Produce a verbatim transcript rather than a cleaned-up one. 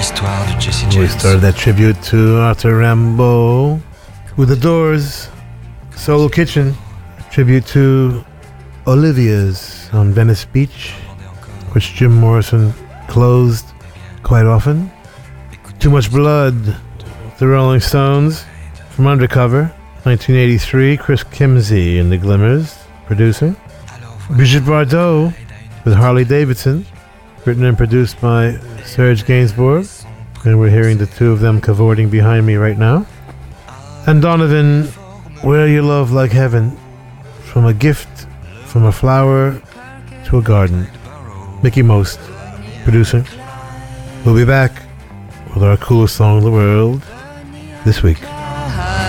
l'histoire de Jesse James. We started that tribute to Arthur Rimbaud with The Doors, Solo Kitchen, tribute to Olivia's on Venice Beach, which Jim Morrison closed quite often. Too Much Blood, The Rolling Stones, from Undercover, nineteen eighty-three, Chris Kimsey and the Glimmers producing. Brigitte Bardot with Harley Davidson, written and produced by Serge Gainsbourg, and we're hearing the two of them cavorting behind me right now. And Donovan, Wear Your Love Like Heaven, from a gift, from a flower to a garden. Mickey Most producing. We'll be back with our coolest song in the world this week.